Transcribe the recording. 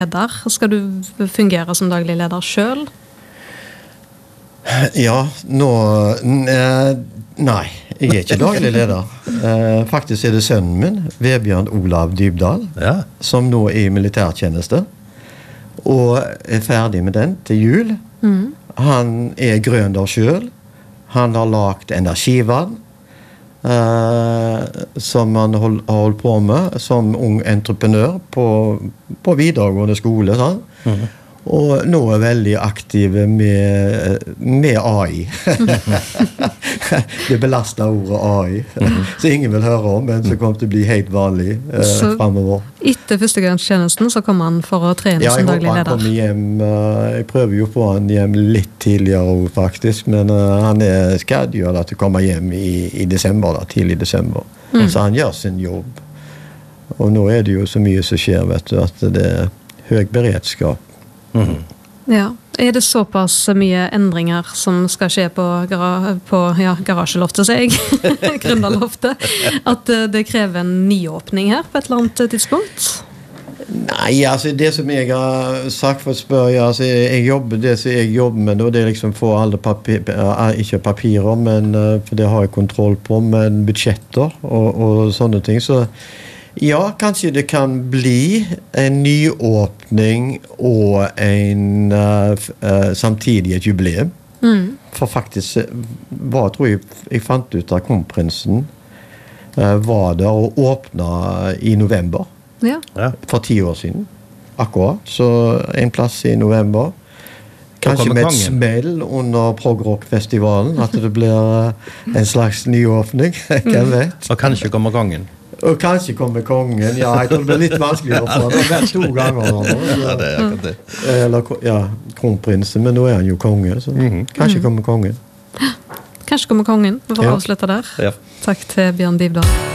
leder. Skal du fungere som daglig leder selv? Ja, nei, jeg ikke daglig leder. Faktisk det sønnen min, Vebjørn Olav Dybdahl, som nå i militærtjeneste, og ferdig med den til jul. Han grønder selv. Han har lagt energivann, som han har holdt på med som ung entreprenør på videregående skole, sånn. Og nå veldig aktive med AI. Det belastet ordet AI. Så ingen vil høre om, men så kommer det til å bli helt vanlig fremover. Etter førstegangstjenesten så kommer han for å trene som daglig leder? Ja, jeg håper han kommer hjem. Jeg prøver jo på han hjem litt tidligere faktisk, men han skadgjør at han kommer hjem i desember, da, tidlig desember. Så han gjør sin jobb. Og nå det jo så mye som skjer, vet du, at det høy beredskap. Ja, det såpass mye endringer som skal skje på garasjeloftet, så gründerloftet, at det krever en nyåpning her på et eller annet tidspunkt? Nei, altså det som jeg har sagt for å spørre, altså jeg jobber det som jeg jobber med nå, det liksom få alle ikke papirer, men for det har jeg kontroll på, men budsjetter og sånne ting, så ja, kanskje det kan bli en nyåpning og samtidig et jubileum. For faktisk tror jeg fant ut at kronprinsen var der og åpnet i november. For 10 år siden. Akkurat. Så en plass i november. Kanskje med et smell under Prog-rock-festivalen, at det blir en slags nyåpning. Hvem vet? Og kanskje kommer kongen. Og kanskje kommer kongen. Ja, jeg tror det blir litt vanskeligere for han. Det har vært 2 ganger nå. Ja, det akkurat det. Eller, ja, kronprinsen, men nå han jo konge, så kanskje kommer kongen. Kanskje kommer kongen. Vi får avslutte der. Takk til Bjørn Dybdahl.